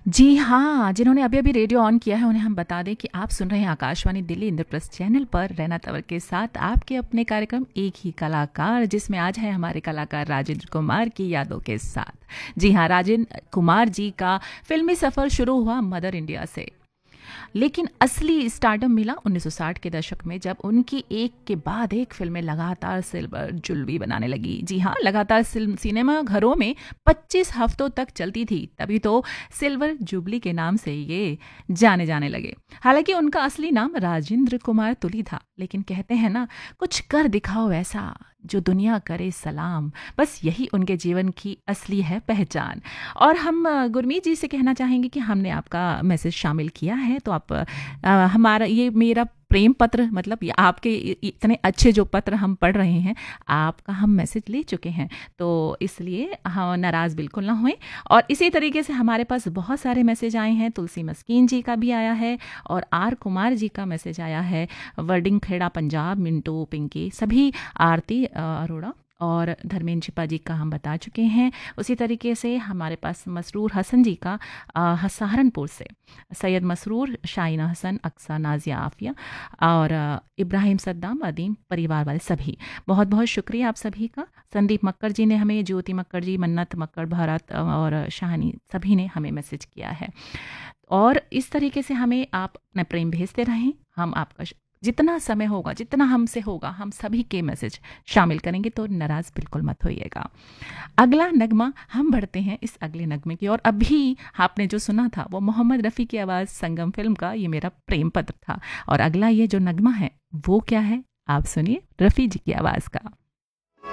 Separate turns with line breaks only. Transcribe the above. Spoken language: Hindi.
जी हाँ, जिन्होंने अभी-अभी रेडियो ऑन किया है उन्हें हम बता दें कि आप सुन रहे हैं आकाशवाणी दिल्ली इंद्रप्रस्थ चैनल पर रैना तंवर के साथ आपके अपने कार्यक्रम एक ही कलाकार, जिसमें आज है हमारे कलाकार राजेंद्र कुमार की यादों के साथ। जी हाँ, राजेंद्र कुमार जी का फिल्मी सफ़र शुरू हुआ मदर इंडिया से। लेकिन असली स्टारडम मिला 1960 के दशक में, जब उनकी एक के बाद एक फिल्में लगातार सिल्वर जुलवी बनाने लगी। जी हाँ, लगातार सिनेमा घरों में 25 हफ्तों तक चलती थी, तभी तो सिल्वर जुबली के नाम से ये जाने जाने लगे। हालांकि उनका असली नाम राजेंद्र कुमार तुली था, लेकिन कहते हैं ना, कुछ कर दिखाओ ऐसा जो दुनिया करे सलाम, बस यही उनके जीवन की असली है पहचान। और हम गुरमीत जी से कहना चाहेंगे कि हमने आपका मैसेज शामिल किया है, तो आप हमारा ये मेरा प्रेम पत्र, मतलब ये आपके इतने अच्छे जो पत्र हम पढ़ रहे हैं, आपका हम मैसेज ले चुके हैं, तो इसलिए हम नाराज़ बिल्कुल ना हुए। और इसी तरीके से हमारे पास बहुत सारे मैसेज आए हैं। तुलसी मस्कीन जी का भी आया है और आर कुमार जी का मैसेज आया है, वर्डिंग खेड़ा पंजाब, मिंटू पिंकी सभी, आरती अरोड़ा और धर्मेंद्र छिपा जी का हम बता चुके हैं। उसी तरीके से हमारे पास मसरूर हसन जी का सहारनपुर से, सैयद मसरूर, शाइना हसन, अक्सा, नाजिया, आफिया और इब्राहिम सद्दाम, अदीम परिवार वाले सभी, बहुत बहुत शुक्रिया आप सभी का। संदीप मक्कर जी ने हमें, ज्योति मक्कर जी, मन्नत मक्कर, भारत और शाहनी सभी ने हमें मैसेज किया है। और इस तरीके से हमें आप अपना प्रेम भेजते रहें। हम आपका जितना समय होगा, जितना हमसे होगा, हम सभी के मैसेज शामिल करेंगे, तो नाराज़ बिल्कुल मत होइएगा। अगला नगमा, हम बढ़ते हैं इस अगले नगमे की और। अभी आपने जो सुना था वो मोहम्मद रफ़ी की आवाज़, संगम फिल्म का ये मेरा प्रेम पत्र था। और अगला ये जो नगमा है वो क्या है, आप सुनिए रफ़ी जी की आवाज़ का।